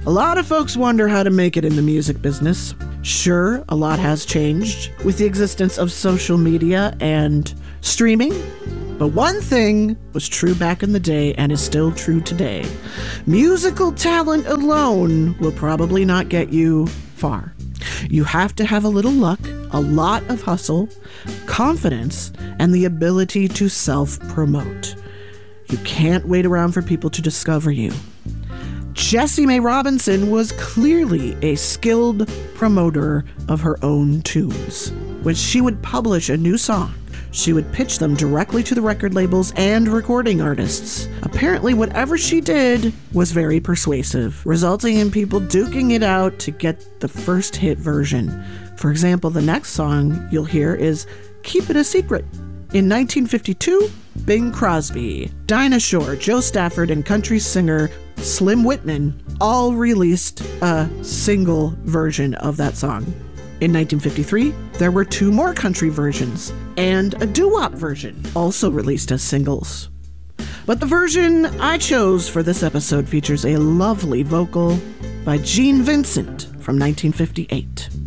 A lot of folks wonder how to make it in the music business. Sure, a lot has changed with the existence of social media and streaming, but one thing was true back in the day and is still true today. Musical talent alone will probably not get you far. You have to have a little luck, a lot of hustle, confidence, and the ability to self-promote. You can't wait around for people to discover you. Jessie Mae Robinson was clearly a skilled promoter of her own tunes. When she would publish a new song, she would pitch them directly to the record labels and recording artists. Apparently, whatever she did was very persuasive, resulting in people duking it out to get the first hit version. For example, the next song you'll hear is Keep It a Secret. In 1952, Bing Crosby, Dinah Shore, Joe Stafford, and country singer Slim Whitman all released a single version of that song. In 1953, there were 2 more country versions and a doo-wop version, also released as singles. But the version I chose for this episode features a lovely vocal by Gene Vincent from 1958.